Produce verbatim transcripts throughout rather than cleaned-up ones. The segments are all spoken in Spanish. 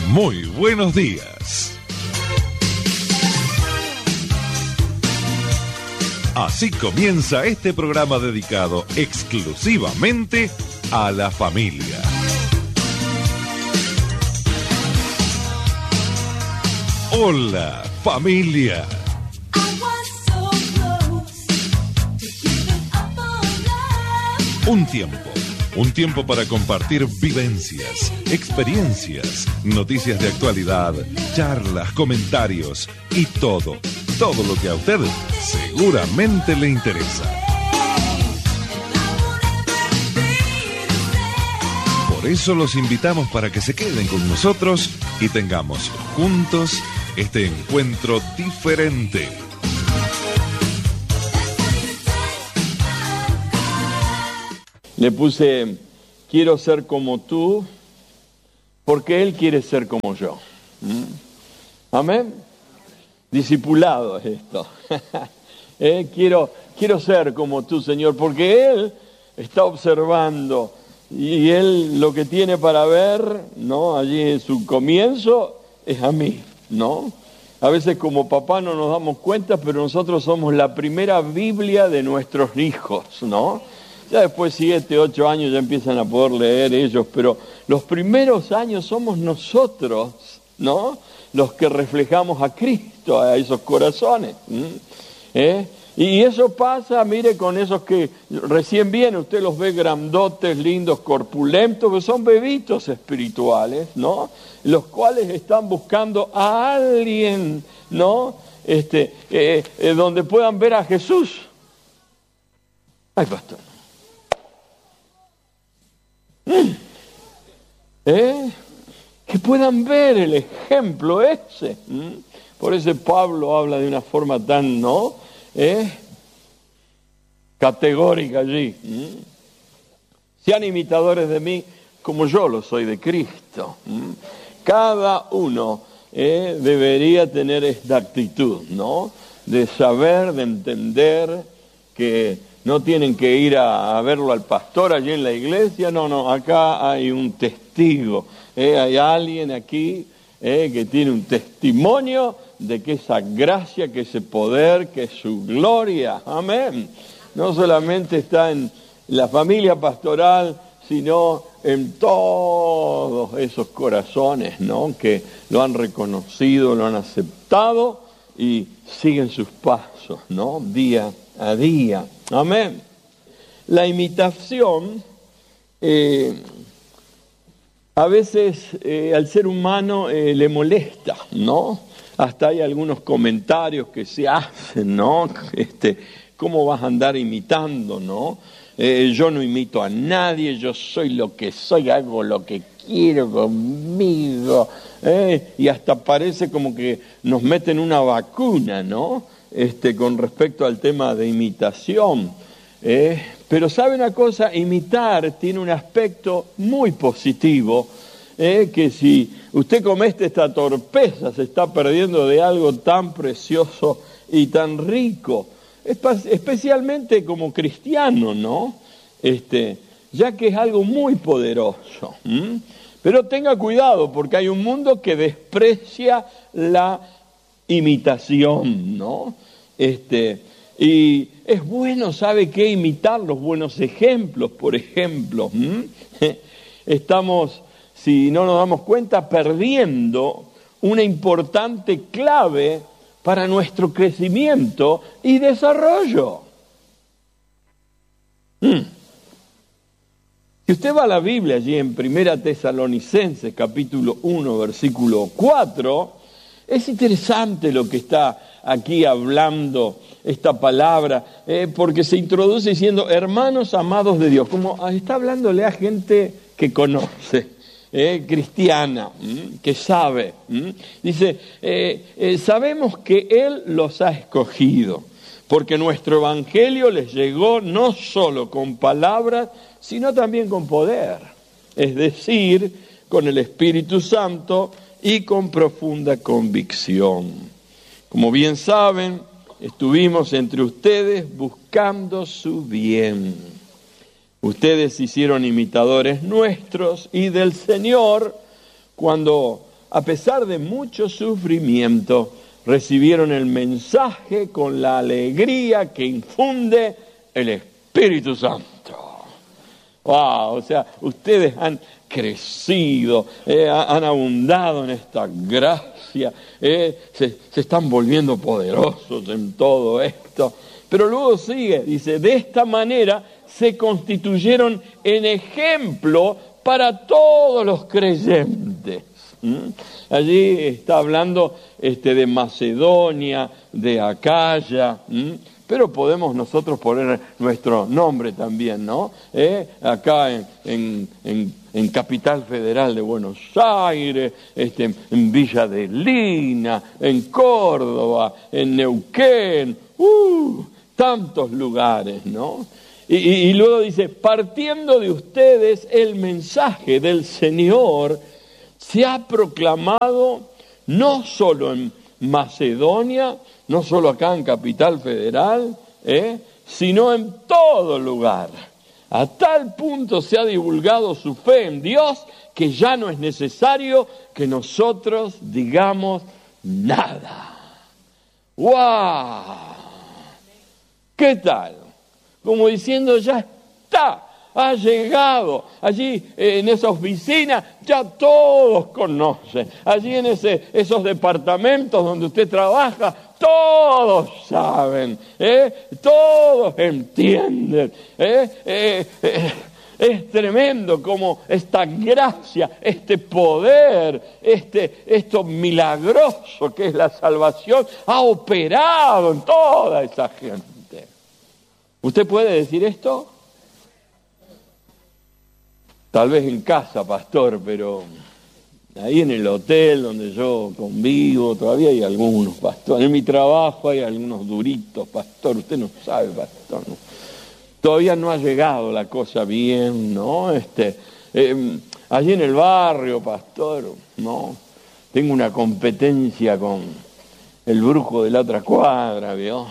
Muy buenos días. Así comienza este programa dedicado exclusivamente a la familia. Hola, familia. Un tiempo, un tiempo para compartir vivencias, experiencias, noticias de actualidad, charlas, comentarios y todo, todo lo que a usted seguramente le interesa. Por eso los invitamos para que se queden con nosotros y tengamos juntos este encuentro diferente. Le puse, quiero ser como tú, porque Él quiere ser como yo. ¿Mm? Amén. Discipulado es esto. eh, quiero, quiero ser como tú, Señor, porque Él está observando y Él lo que tiene para ver, ¿no? Allí en su comienzo es a mí, ¿no? A veces como papá no nos damos cuenta, pero nosotros somos la primera Biblia de nuestros hijos, ¿no? Ya después, siete, ocho años, ya empiezan a poder leer ellos, pero los primeros años somos nosotros, ¿no? Los que reflejamos a Cristo, a esos corazones. ¿Eh? Y eso pasa, mire, con esos que recién vienen, usted los ve grandotes, lindos, corpulentos, que son bebitos espirituales, ¿no? Los cuales están buscando a alguien, ¿no? Este, eh, eh, donde puedan ver a Jesús. Ay, pastor. ¿Eh? Que puedan ver el ejemplo ese. ¿Mm? Por eso Pablo habla de una forma tan, ¿no? ¿Eh? Categórica allí. ¿Mm? Sean imitadores de mí como yo lo soy de Cristo. ¿Mm? Cada uno ¿eh? debería tener esta actitud, ¿no? De saber, de entender que no tienen que ir a, a verlo al pastor allí en la iglesia, no, no, acá hay un testigo, ¿eh? Hay alguien aquí ¿eh? que tiene un testimonio de que esa gracia, que ese poder, que su gloria, amén, no solamente está en la familia pastoral, sino en todos esos corazones, ¿no? Que lo han reconocido, lo han aceptado y siguen sus pasos, ¿no? Día a día. Amén. La imitación, eh, a veces eh, al ser humano eh, le molesta, ¿no? Hasta hay algunos comentarios que se hacen, ¿no? Este, ¿cómo vas a andar imitando, no? Eh, yo no imito a nadie, yo soy lo que soy, hago lo que quiero conmigo. Eh, y hasta parece como que nos meten una vacuna, ¿no? Este, con respecto al tema de imitación. Eh, pero ¿sabe una cosa? Imitar tiene un aspecto muy positivo, eh, que si usted comete esta torpeza se está perdiendo de algo tan precioso y tan rico, especialmente como cristiano, ¿no? Este, ya que es algo muy poderoso. ¿Mm? Pero tenga cuidado, porque hay un mundo que desprecia la imitación, ¿no? Este, y es bueno, ¿sabe qué? Imitar los buenos ejemplos, por ejemplo. ¿Mm? Estamos, si no nos damos cuenta, perdiendo una importante clave para nuestro crecimiento y desarrollo. ¿Mm? Si usted va a la Biblia, allí en Primera Tesalonicenses, capítulo uno, versículo cuatro, es interesante lo que está aquí hablando esta palabra, eh, porque se introduce diciendo, hermanos amados de Dios, como está hablándole a gente que conoce, eh, cristiana, ¿m? que sabe. ¿m? Dice, eh, eh, sabemos que Él los ha escogido, porque nuestro evangelio les llegó no solo con palabras, sino también con poder, es decir, con el Espíritu Santo y con profunda convicción. Como bien saben, estuvimos entre ustedes buscando su bien. Ustedes se hicieron imitadores nuestros y del Señor cuando a pesar de mucho sufrimiento, recibieron el mensaje con la alegría que infunde el Espíritu Santo. Wow, o sea, ustedes han crecido, eh, han abundado en esta gracia, eh, se, se están volviendo poderosos en todo esto. Pero luego sigue, dice, de esta manera se constituyeron en ejemplo para todos los creyentes. ¿Mm? Allí está hablando este, de Macedonia, de Acaya, ¿Mm? Pero podemos nosotros poner nuestro nombre también, ¿no? ¿Eh? Acá en, en, en, en Capital Federal de Buenos Aires, este, en Villa de Lina, en Córdoba, en Neuquén, ¡uh! Tantos lugares, ¿no? Y, y, y luego dice, partiendo de ustedes el mensaje del Señor se ha proclamado no solo en Macedonia, no solo acá en Capital Federal, ¿eh? sino en todo lugar. A tal punto se ha divulgado su fe en Dios que ya no es necesario que nosotros digamos nada. ¡Wow! ¿Qué tal? Como diciendo, ya está. Ha llegado, allí en esa oficina ya todos conocen, allí en ese, esos departamentos donde usted trabaja, todos saben, ¿eh? Todos entienden. ¿eh? Eh, eh, es tremendo como esta gracia, este poder, este, esto milagroso que es la salvación, ha operado en toda esa gente. ¿Usted puede decir esto? Tal vez en casa, pastor, pero ahí en el hotel donde yo convivo, todavía hay algunos, pastor. En mi trabajo hay algunos duritos, pastor. Usted no sabe, pastor. ¿no? Todavía no ha llegado la cosa bien, ¿no? Este, eh, allí en el barrio, pastor, ¿no? Tengo una competencia con el brujo de la otra cuadra, ¿vio?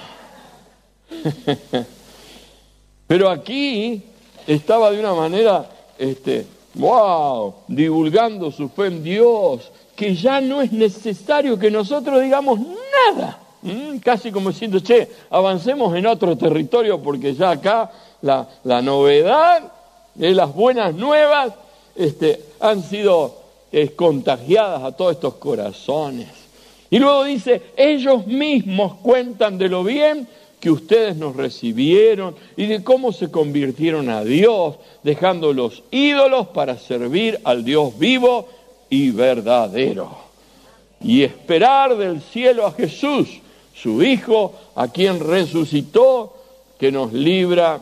Pero aquí estaba de una manera... Este, wow, divulgando su fe en Dios, que ya no es necesario que nosotros digamos nada. ¿Mm? Casi como diciendo, che, avancemos en otro territorio porque ya acá la, la novedad, eh, las buenas nuevas, este, han sido eh, contagiadas a todos estos corazones. Y luego dice, ellos mismos cuentan de lo bien que ustedes nos recibieron y de cómo se convirtieron a Dios, dejando los ídolos para servir al Dios vivo y verdadero. Y esperar del cielo a Jesús, su Hijo, a quien resucitó, que nos libra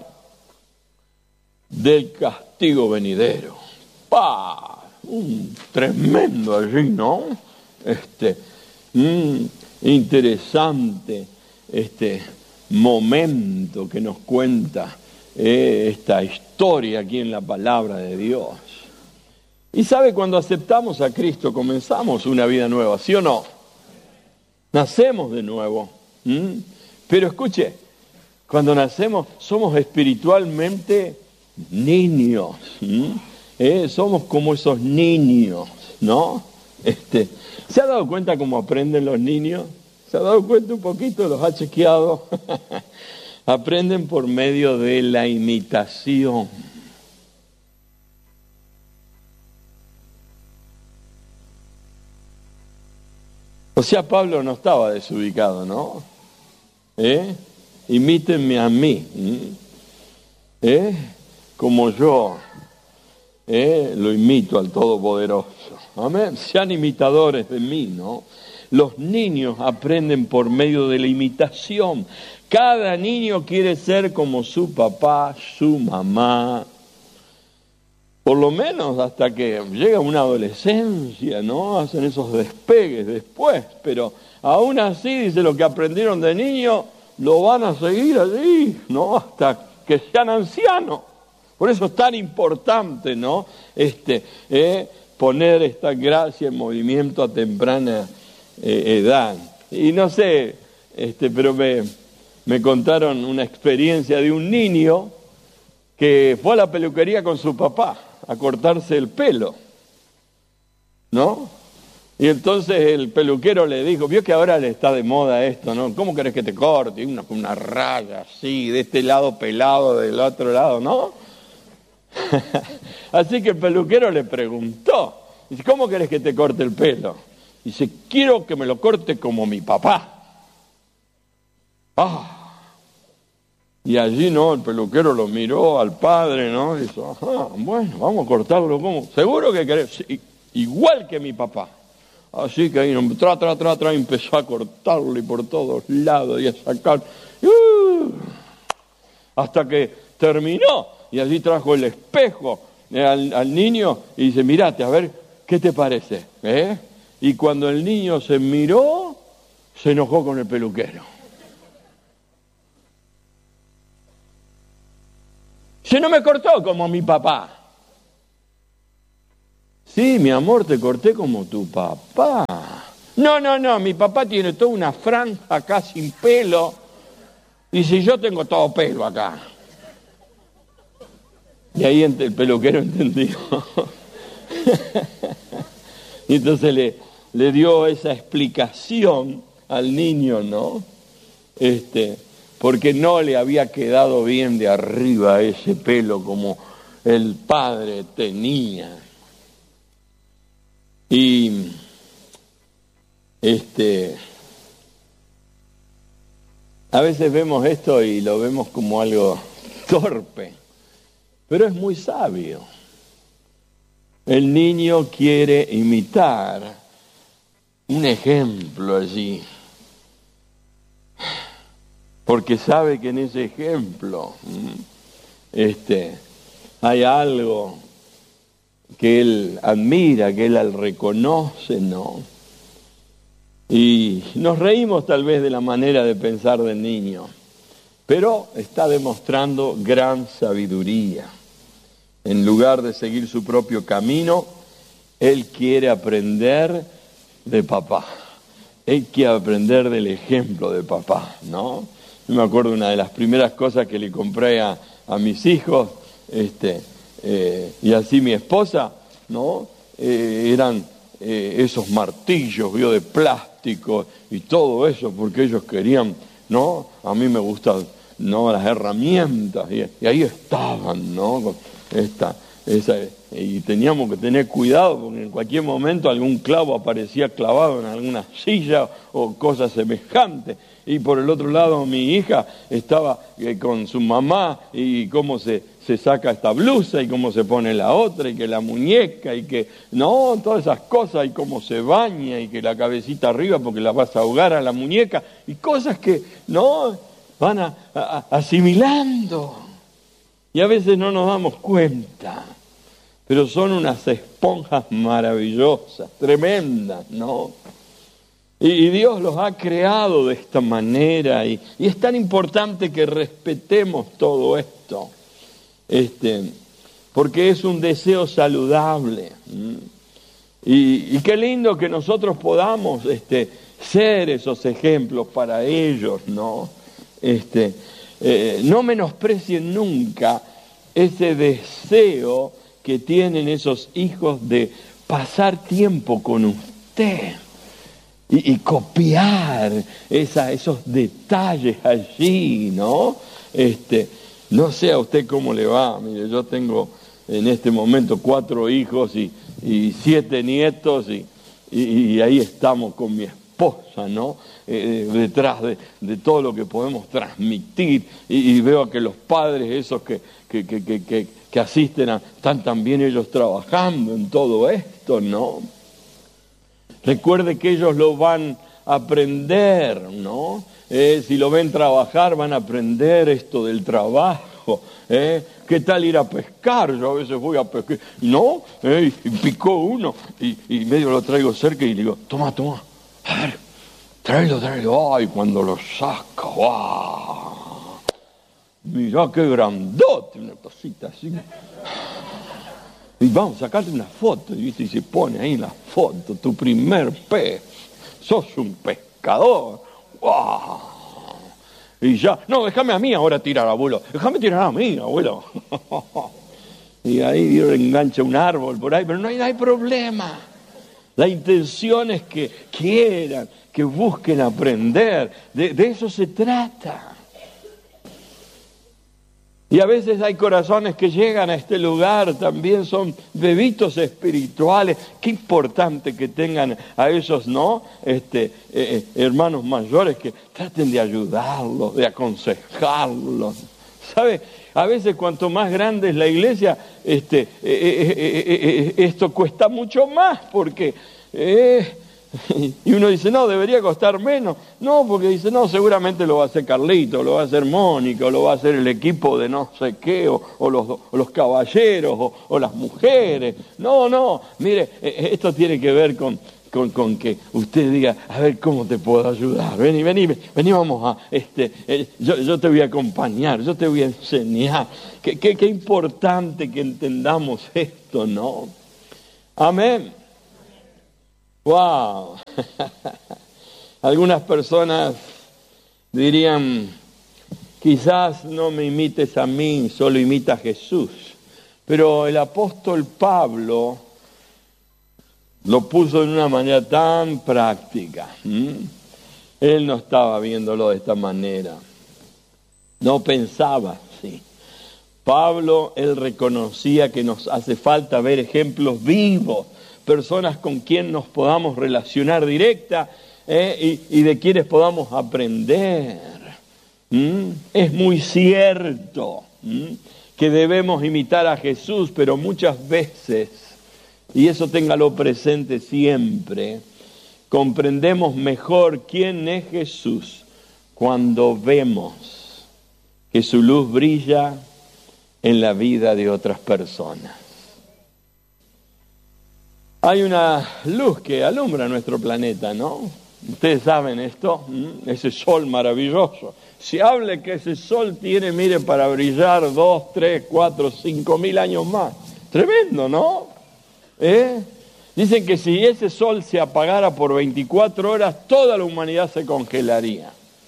del castigo venidero. ¡Pah! Un tremendo allí, ¿no? Este, mm, interesante, este... momento que nos cuenta eh, esta historia aquí en la palabra de Dios. Y sabe, cuando aceptamos a Cristo comenzamos una vida nueva, ¿sí o no? Nacemos de nuevo. ¿Mm? Pero escuche, cuando nacemos somos espiritualmente niños. ¿Mm? Eh, somos como esos niños, ¿no? Este, ¿se ha dado cuenta cómo aprenden los niños? ¿Se ha dado cuenta un poquito? ¿Los ha chequeado? Aprenden por medio de la imitación. O sea, Pablo no estaba desubicado, ¿no? ¿Eh? Imítenme a mí. ¿Eh? Como yo ¿eh? lo imito al Todopoderoso. Amén. Sean imitadores de mí, ¿no? Los niños aprenden por medio de la imitación. Cada niño quiere ser como su papá, su mamá. Por lo menos hasta que llega una adolescencia, ¿no? Hacen esos despegues después. Pero aún así, dice, lo que aprendieron de niño, lo van a seguir allí, ¿no? Hasta que sean ancianos. Por eso es tan importante, ¿no? Este, eh, poner esta gracia en movimiento a temprana Eh, edad. Y no sé, este, pero me, me contaron una experiencia de un niño que fue a la peluquería con su papá a cortarse el pelo, ¿no? Y entonces el peluquero le dijo, vio que ahora le está de moda esto, ¿no? ¿Cómo querés que te corte? Una, una raya así, de este lado pelado, del otro lado, ¿no? Así que el peluquero le preguntó, dice, ¿cómo querés que te corte el pelo? Dice, quiero que me lo corte como mi papá. Ah. Y allí, ¿no? El peluquero lo miró al padre, ¿no? Y dijo, ajá, bueno, vamos a cortarlo como... ¿Seguro que querés? Sí, igual que mi papá. Así que ahí, tra, tra, tra, tra, empezó a cortarlo y por todos lados y a sacar... Uh, hasta que terminó. Y allí trajo el espejo al, al niño y dice, mirate, a ver, ¿qué te parece? ¿Eh? Y cuando el niño se miró, se enojó con el peluquero. Se no me cortó como mi papá. Sí, mi amor, te corté como tu papá. No, no, no, mi papá tiene toda una franja acá sin pelo. Y si yo tengo todo pelo acá. Y ahí el peluquero entendió. Y entonces le, le dio esa explicación al niño, ¿no? Este, porque no le había quedado bien de arriba ese pelo como el padre tenía. Y este, a veces vemos esto y lo vemos como algo torpe, pero es muy sabio. El niño quiere imitar un ejemplo allí, porque sabe que en ese ejemplo este, hay algo que él admira, que él reconoce, ¿no? Y nos reímos tal vez de la manera de pensar del niño, pero está demostrando gran sabiduría. En lugar de seguir su propio camino, él quiere aprender de papá. Él quiere aprender del ejemplo de papá, ¿no? Yo me acuerdo una de las primeras cosas que le compré a, a mis hijos, este, eh, y así mi esposa, ¿no? Eh, eran eh, esos martillos, ¿vio? De plástico y todo eso, porque ellos querían, ¿no? A mí me gustan, ¿no? Las herramientas, y, y ahí estaban, ¿no? Con esta, esa, y teníamos que tener cuidado porque en cualquier momento algún clavo aparecía clavado en alguna silla o cosa semejante. Y por el otro lado mi hija estaba eh, con su mamá y cómo se, se saca esta blusa y cómo se pone la otra y que la muñeca y que no, todas esas cosas y cómo se baña y que la cabecita arriba porque la vas a ahogar a la muñeca y cosas que no van a, a, asimilando y a veces no nos damos cuenta, pero son unas esponjas maravillosas, tremendas, ¿no? Y Dios los ha creado de esta manera y, y es tan importante que respetemos todo esto, este, porque es un deseo saludable. Y, y qué lindo que nosotros podamos este, ser esos ejemplos para ellos, ¿no? Este, eh, no menosprecien nunca ese deseo que tienen esos hijos de pasar tiempo con usted. Y, y copiar esa, esos detalles allí, ¿no? Este, no sé a usted cómo le va. Mire, yo tengo en este momento cuatro hijos y, y siete nietos y, y, y ahí estamos con mi esposa, ¿no? Eh, detrás de, de todo lo que podemos transmitir y, y veo que los padres esos que, que, que, que, que, que asisten a, están también ellos trabajando en todo esto, ¿no? Recuerde que ellos lo van a aprender, ¿no? Eh, si lo ven trabajar, van a aprender esto del trabajo. ¿eh? ¿Qué tal ir a pescar? Yo a veces voy a pescar, ¿no? Eh, y picó uno, y, y medio lo traigo cerca y le digo, toma, toma, a ver, tráelo, tráelo. Ay, cuando lo saca, ¡wow! Mirá qué grandote, una cosita así. Y vamos, sacarte una foto, ¿viste? Y se pone ahí la foto, tu primer pez. Sos un pescador. ¡Wow! Y ya, no, déjame a mí ahora tirar, abuelo. Déjame tirar a mí, abuelo. Y ahí Dios engancha un árbol por ahí, pero no hay, no hay problema. La intención es que quieran, que busquen aprender. De, de eso se trata. Y a veces hay corazones que llegan a este lugar, también son bebitos espirituales. Qué importante que tengan a esos, ¿no? Este, eh, hermanos mayores que traten de ayudarlos, de aconsejarlos. ¿Sabe? A veces cuanto más grande es la iglesia, este, eh, eh, eh, eh, esto cuesta mucho más porque... Eh, y uno dice, no, debería costar menos. No, porque dice, no, seguramente lo va a hacer Carlito, lo va a hacer Mónica, o lo va a hacer el equipo de no sé qué, o, o, los, o los caballeros, o, o las mujeres. No, no, mire, esto tiene que ver con, con, con que usted diga, a ver, ¿cómo te puedo ayudar? Vení, vení, vení, vamos a, este, eh, yo, yo te voy a acompañar, yo te voy a enseñar. Qué, qué, qué importante que entendamos esto, ¿no? Amén. ¡Wow! Algunas personas dirían, quizás no me imites a mí, solo imita a Jesús. Pero el apóstol Pablo lo puso de una manera tan práctica. ¿Mm? Él no estaba viéndolo de esta manera. No pensaba así. Pablo, él reconocía que nos hace falta ver ejemplos vivos, personas con quien nos podamos relacionar directa eh, y, y de quienes podamos aprender. ¿Mm? Es muy cierto ¿Mm? que debemos imitar a Jesús, pero muchas veces, y eso téngalo presente siempre, comprendemos mejor quién es Jesús cuando vemos que su luz brilla en la vida de otras personas. Hay una luz que alumbra nuestro planeta, ¿no? Ustedes saben esto, ¿Mm? ese sol maravilloso. Si hable que ese sol tiene, mire, para brillar dos, tres, cuatro, cinco mil años más. Tremendo, ¿no? ¿Eh? Dicen que si ese sol se apagara por veinticuatro horas, toda la humanidad se congelaría.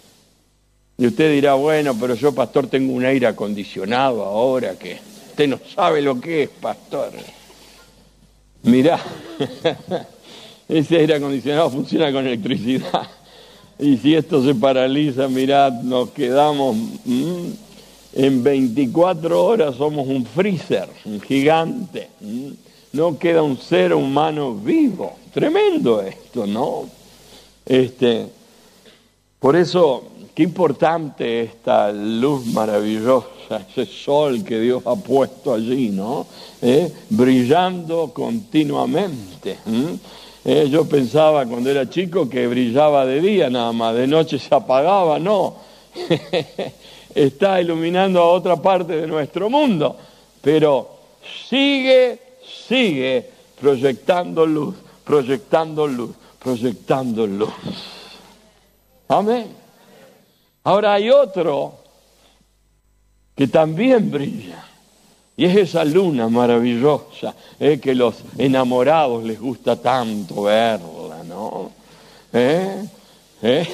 Y usted dirá, bueno, pero yo, pastor, tengo un aire acondicionado ahora que usted no sabe lo que es, pastor. Mirá, ese aire acondicionado funciona con electricidad. Y si esto se paraliza, mirá, nos quedamos mmm, en veinticuatro horas, somos un freezer, un gigante. Mmm. No queda un ser humano vivo. Tremendo esto, ¿no? Este, por eso, qué importante esta luz maravillosa, ese sol que Dios ha puesto allí, ¿no? ¿Eh? Brillando continuamente. ¿Mm? Eh, yo pensaba cuando era chico que brillaba de día nada más, de noche se apagaba, no. Está iluminando a otra parte de nuestro mundo, pero sigue, sigue proyectando luz, proyectando luz, proyectando luz. Amén. Ahora hay otro que también brilla, y es esa luna maravillosa, eh, que los enamorados les gusta tanto verla, ¿no? ¿Eh? ¿Eh?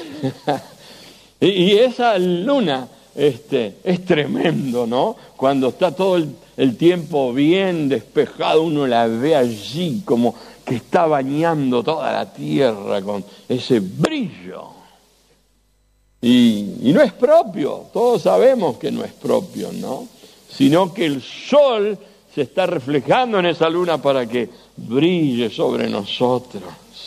y, y esa luna este, es tremendo, ¿no? Cuando está todo el, el tiempo bien despejado, uno la ve allí como que está bañando toda la tierra con ese brillo. Y, y no es propio, todos sabemos que no es propio, ¿no? Sino que el sol se está reflejando en esa luna para que brille sobre nosotros.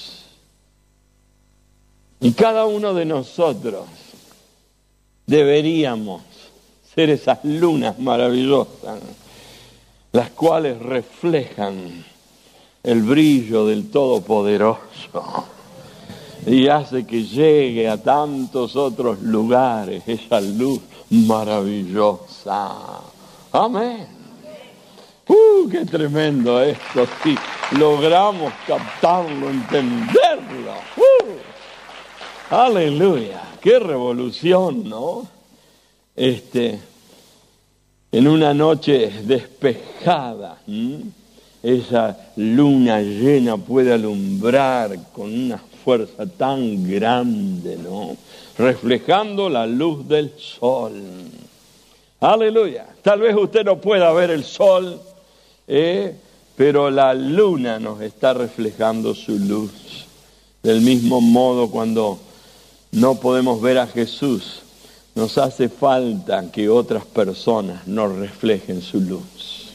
Y cada uno de nosotros deberíamos ser esas lunas maravillosas, las cuales reflejan el brillo del Todopoderoso. Y hace que llegue a tantos otros lugares esa luz maravillosa. Amén. ¡Uh, qué tremendo esto! Si logramos captarlo, entenderlo. ¡Uh! ¡Aleluya! ¡Qué revolución!, ¿no? Este, en una noche despejada, ¿m? esa luna llena puede alumbrar con una fuerza tan grande, ¿no? Reflejando la luz del sol. Aleluya. Tal vez usted no pueda ver el sol, ¿eh? pero la luna nos está reflejando su luz. Del mismo modo, cuando no podemos ver a Jesús, nos hace falta que otras personas nos reflejen su luz.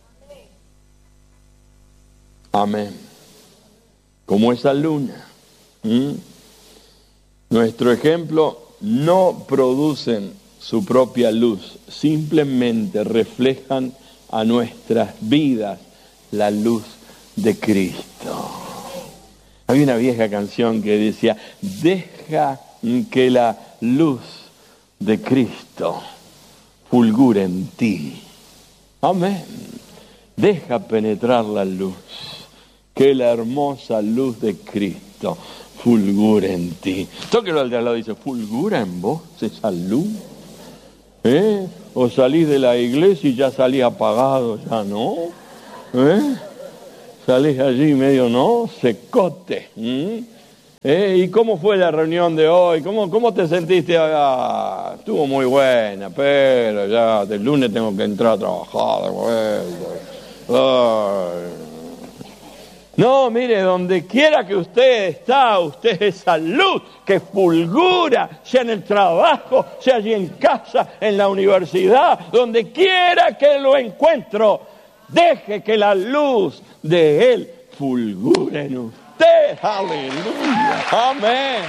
Amén. Como esa luna. ¿Mm? Nuestro ejemplo no producen su propia luz, simplemente reflejan a nuestras vidas la luz de Cristo. Había una vieja canción que decía: deja que la luz de Cristo fulgure en ti. Amén. Deja penetrar la luz, que la hermosa luz de Cristo fulgure en ti. Tóquelo al de al lado y dice: ¿fulgura en vos esa luz? ¿Eh? O salís de la iglesia y ya salís apagado, ya no. ¿Eh? Salís allí medio, ¿no? Secote. ¿Mm? ¿Eh? ¿Y cómo fue la reunión de hoy? ¿Cómo, cómo te sentiste? Ah, estuvo muy buena, pero ya del lunes tengo que entrar a trabajar de vuelta. Ay. No, mire, donde quiera que usted está, usted es esa luz que fulgura, sea en el trabajo, sea allí en casa, en la universidad, donde quiera que lo encuentro, deje que la luz de Él fulgure en usted. Aleluya, amén.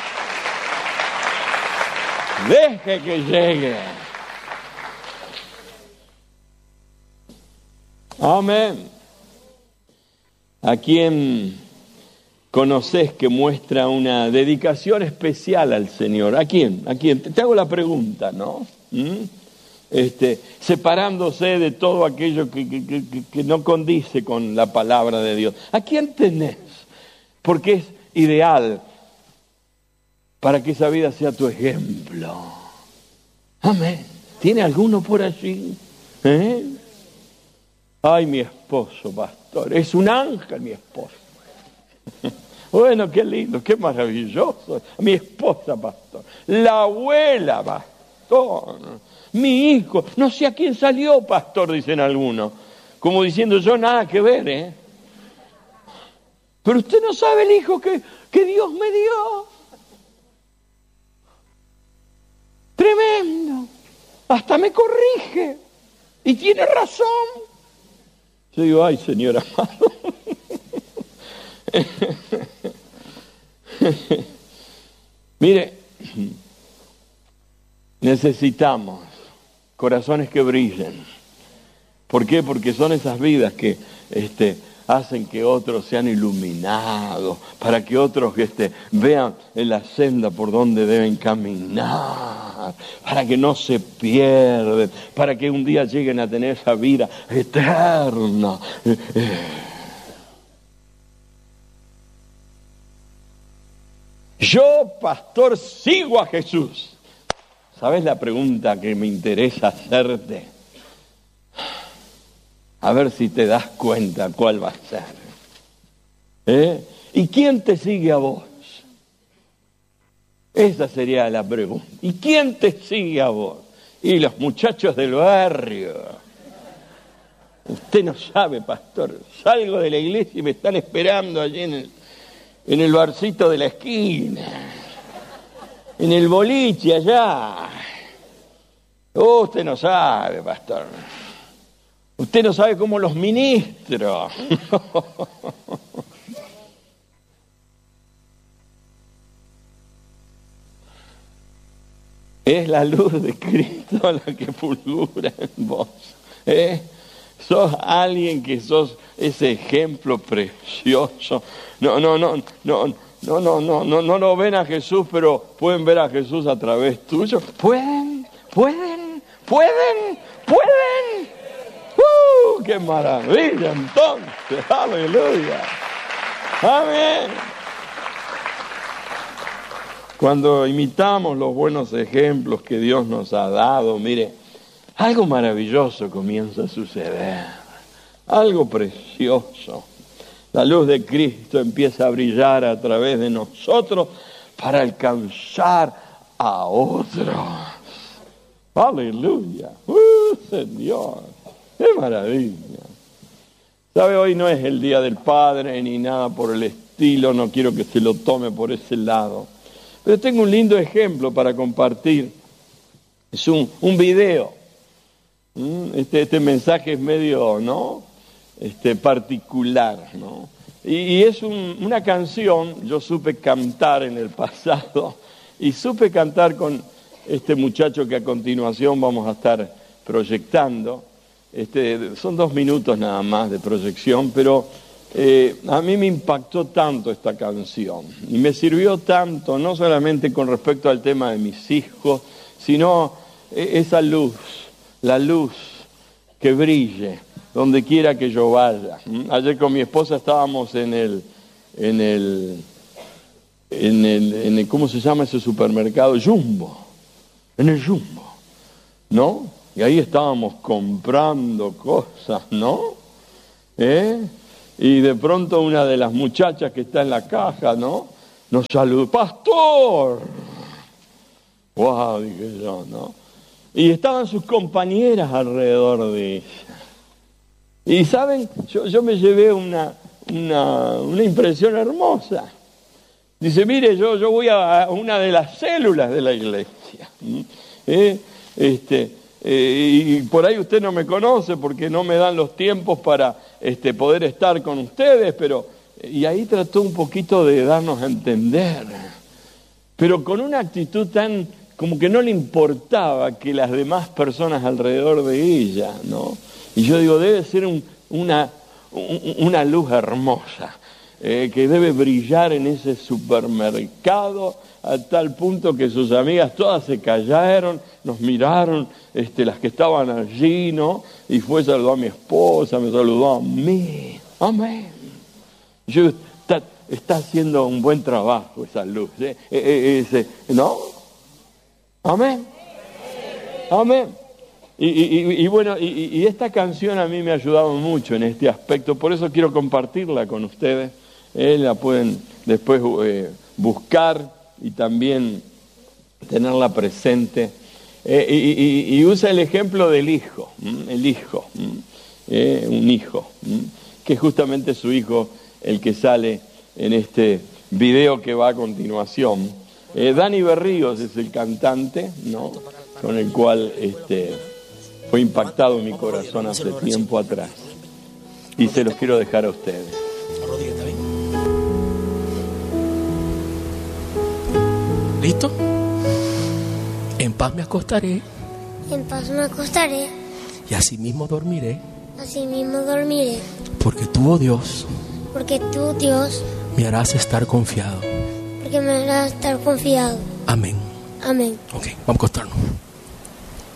Deje que llegue. Amén. ¿A quién conoces que muestra una dedicación especial al Señor? ¿A quién? ¿A quién? Te hago la pregunta, ¿no? ¿Mm? Este, separándose de todo aquello que, que, que, que no condice con la palabra de Dios. ¿A quién tenés? Porque es ideal para que esa vida sea tu ejemplo. Amén. ¿Tiene alguno por allí? ¿Eh? Ay, mi esposo, pastor, es un ángel mi esposo. Bueno, qué lindo, qué maravilloso. Mi esposa, pastor. La abuela, pastor. Mi hijo, no sé a quién salió, pastor, dicen algunos. Como diciendo, yo nada que ver, ¿eh? Pero usted no sabe el hijo que, que Dios me dio. Tremendo. Hasta me corrige. Y tiene razón. Yo digo, ay, Señor amado. Mire, necesitamos corazones que brillen. ¿Por qué? Porque son esas vidas que este, hacen que otros sean iluminados, para que otros este, vean en la senda por donde deben caminar, para que no se pierden, para que un día lleguen a tener esa vida eterna. Yo, pastor, sigo a Jesús. ¿Sabes la pregunta que me interesa hacerte? A ver si te das cuenta cuál va a ser. ¿Eh? ¿Y quién te sigue a vos? Esa sería la pregunta. ¿Y quién te sigue a vos? Y los muchachos del barrio. Usted no sabe, pastor. Salgo de la iglesia y me están esperando allí en el, en el barcito de la esquina. En el boliche allá. Oh, usted no sabe, pastor. Usted no sabe cómo los ministros. Es la luz de Cristo la que fulgura en vos. ¿Eh? Sos alguien que sos ese ejemplo precioso. No, no, no, no, no, no, no, no, no lo ven a Jesús, pero pueden ver a Jesús a través tuyo. Pueden, pueden, pueden, pueden. ¡Uh! ¡Qué maravilla entonces! ¡Aleluya! ¡Amén! Cuando imitamos los buenos ejemplos que Dios nos ha dado, mire, algo maravilloso comienza a suceder. Algo precioso. La luz de Cristo empieza a brillar a través de nosotros para alcanzar a otros. ¡Aleluya! ¡Uh, Señor! ¡Qué maravilla! ¿Sabe? Hoy no es el Día del Padre ni nada por el estilo, no quiero que se lo tome por ese lado. Pero tengo un lindo ejemplo para compartir. Es un, un video. Este, este mensaje es medio, ¿no? Este, particular, ¿no? Y, y es un, una canción, yo supe cantar en el pasado, y supe cantar con este muchacho que a continuación vamos a estar proyectando. Este, son dos minutos nada más de proyección, pero eh, a mí me impactó tanto esta canción y me sirvió tanto, no solamente con respecto al tema de mis hijos, sino esa luz, la luz que brille donde quiera que yo vaya. Ayer con mi esposa estábamos en el, en el, en el, en el ¿cómo se llama ese supermercado? Jumbo, en el Jumbo, ¿no? Y ahí estábamos comprando cosas, ¿no? ¿Eh? Y de pronto una de las muchachas que está en la caja, ¿no? Nos saludó, ¡pastor! ¡Wow! Dije yo, ¿no? Y estaban sus compañeras alrededor de ella. Y ¿saben? Yo, yo me llevé una, una, una impresión hermosa. Dice, mire, yo, yo voy a una de las células de la iglesia. ¿Eh? Este... Eh, y por ahí usted no me conoce porque no me dan los tiempos para este, poder estar con ustedes, pero y ahí trató un poquito de darnos a entender, pero con una actitud tan como que no le importaba que las demás personas alrededor de ella, ¿no? Y yo digo, debe ser un, una, un, una luz hermosa eh, que debe brillar en ese supermercado a tal punto que sus amigas todas se callaron, nos miraron, este, las que estaban allí, ¿no? Y fue, saludó a mi esposa, me saludó a mí. Amén. Yo, está, está haciendo un buen trabajo esa luz, ¿eh? E, e, ese, ¿no? Amén. Amén. Y, y, y bueno, y, y esta canción a mí me ha ayudado mucho en este aspecto, por eso quiero compartirla con ustedes. Eh, la pueden después eh, buscar y también tenerla presente. Eh, y, y, y usa el ejemplo del hijo, ¿m? el hijo, eh, un hijo, ¿m? que es justamente su hijo el que sale en este video que va a continuación. Eh, Dani Berríos es el cantante, ¿no? Con el cual este, fue impactado mi corazón hace tiempo atrás. Y se los quiero dejar a ustedes. ¿Listo? En paz me acostaré. En paz me acostaré. Y así mismo dormiré. Así mismo dormiré. Porque tú, oh Dios, porque tú, Dios, me harás estar confiado. Porque me harás estar confiado. Amén. Amén. Ok, vamos a acostarnos.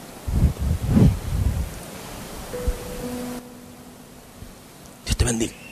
Dios te bendiga.